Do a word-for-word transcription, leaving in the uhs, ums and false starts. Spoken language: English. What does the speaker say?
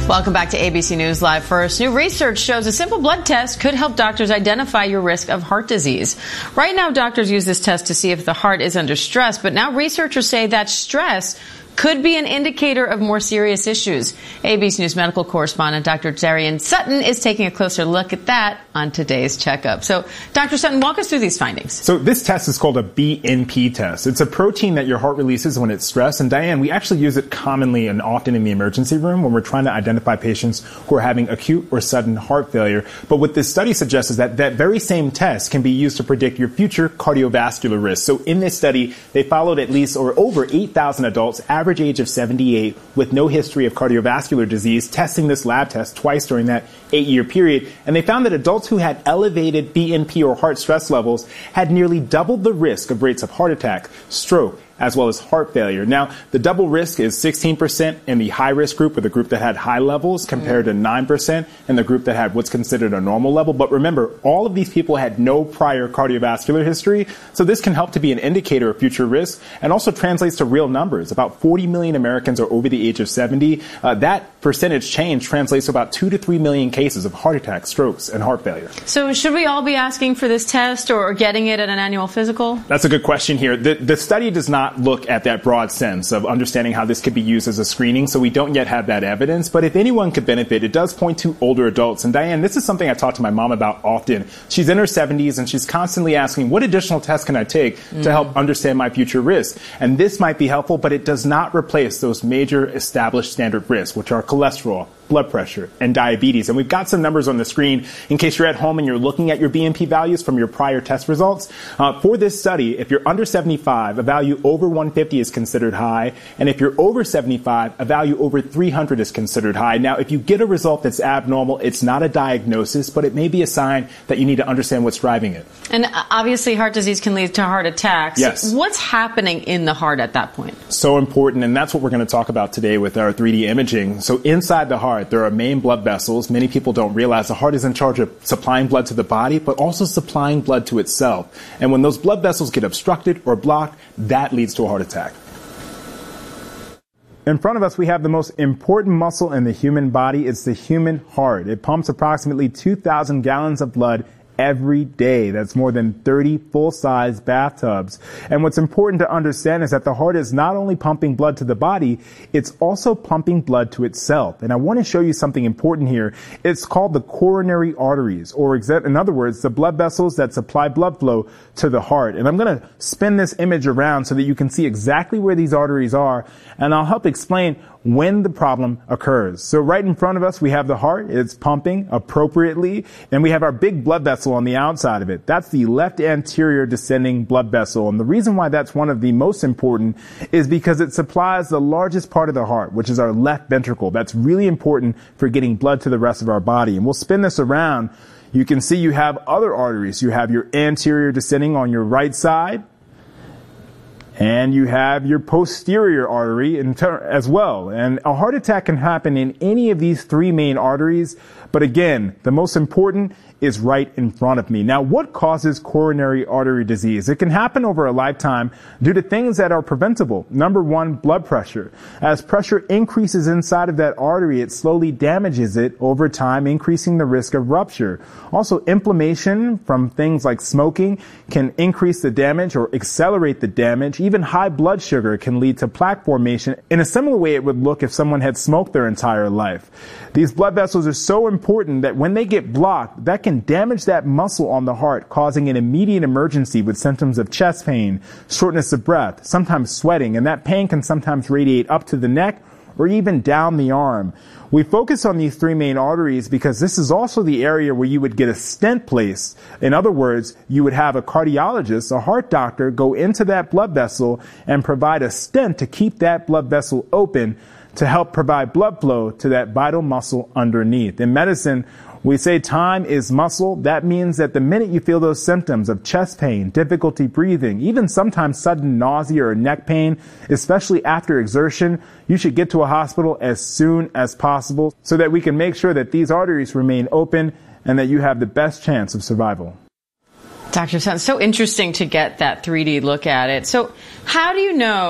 Welcome back to A B C News Live First. New research shows a simple blood test could help doctors identify your risk of heart disease. Right now, doctors use this test to see if the heart is under stress, but now researchers say that stress could be an indicator of more serious issues. A B C News medical correspondent Doctor Darian Sutton is taking a closer look at that on today's checkup. So, Doctor Sutton, walk us through these findings. So this test is called a B N P test. It's a protein that your heart releases when it's stressed. And Diane, we actually use it commonly and often in the emergency room when we're trying to identify patients who are having acute or sudden heart failure. But what this study suggests is that that very same test can be used to predict your future cardiovascular risk. So in this study, they followed at least or over eight thousand adults, average age of seventy-eight, with no history of cardiovascular disease, testing this lab test twice during that eight-year period. And they found that adults who had elevated B N P or heart stress levels had nearly doubled the risk of rates of heart attack, stroke, as well as heart failure. Now, the double risk is sixteen percent in the high-risk group, or the group that had high levels, compared to nine percent in the group that had what's considered a normal level. But remember, all of these people had no prior cardiovascular history, so this can help to be an indicator of future risk and also translates to real numbers. About forty million Americans are over the age of seventy. Uh, that percentage change translates to about two to three million cases of heart attacks, strokes, and heart failure. So should we all be asking for this test or getting it at an annual physical? That's a good question here. The, the study does not look at that broad sense of understanding how this could be used as a screening, so we don't yet have that evidence. But if anyone could benefit, it does point to older adults. And Diane, this is something I talk to my mom about often. She's in her seventies, and she's constantly asking, what additional tests can I take mm. to help understand my future risk? And this might be helpful, but it does not replace those major established standard risks, which are cholesterol, blood pressure, and diabetes. And we've got some numbers on the screen in case you're at home and you're looking at your B N P values from your prior test results. Uh, for this study, if you're under seventy-five, a value over one fifty is considered high. And if you're over seventy-five, a value over three hundred is considered high. Now, if you get a result that's abnormal, it's not a diagnosis, but it may be a sign that you need to understand what's driving it. And obviously, heart disease can lead to heart attacks. Yes. What's happening in the heart at that point? So important, and that's what we're going to talk about today with our three D imaging. So inside the heart, there are main blood vessels. Many people don't realize the heart is in charge of supplying blood to the body, but also supplying blood to itself. And when those blood vessels get obstructed or blocked, that leads to a heart attack. In front of us, we have the most important muscle in the human body. It's the human heart. It pumps approximately two thousand gallons of blood every day. That's more than thirty full-size bathtubs. And what's important to understand is that the heart is not only pumping blood to the body, it's also pumping blood to itself. And I want to show you something important here. It's called the coronary arteries, or in other words, the blood vessels that supply blood flow to the heart. And I'm going to spin this image around so that you can see exactly where these arteries are, and I'll help explain when the problem occurs. So right in front of us, we have the heart. It's pumping appropriately. And we have our big blood vessel on the outside of it. That's the left anterior descending blood vessel. And the reason why that's one of the most important is because it supplies the largest part of the heart, which is our left ventricle. That's really important for getting blood to the rest of our body. And we'll spin this around. You can see you have other arteries. You have your anterior descending on your right side. And you have your posterior artery in ter- as well. And a heart attack can happen in any of these three main arteries. But again, the most important is right in front of me. Now, what causes coronary artery disease? It can happen over a lifetime due to things that are preventable. Number one, blood pressure. As pressure increases inside of that artery, it slowly damages it over time, increasing the risk of rupture. Also, inflammation from things like smoking can increase the damage or accelerate the damage. Even high blood sugar can lead to plaque formation in a similar way it would look if someone had smoked their entire life. These blood vessels are so important that when they get blocked, that can damage that muscle on the heart, causing an immediate emergency with symptoms of chest pain, shortness of breath, sometimes sweating, and that pain can sometimes radiate up to the neck or even down the arm. We focus on these three main arteries because this is also the area where you would get a stent placed. In other words, you would have a cardiologist, a heart doctor, go into that blood vessel and provide a stent to keep that blood vessel open to help provide blood flow to that vital muscle underneath. In medicine, we say time is muscle. That means that the minute you feel those symptoms of chest pain, difficulty breathing, even sometimes sudden nausea or neck pain, especially after exertion, you should get to a hospital as soon as possible so that we can make sure that these arteries remain open and that you have the best chance of survival. Doctor Sutton, so interesting to get that three D look at it. So how do you know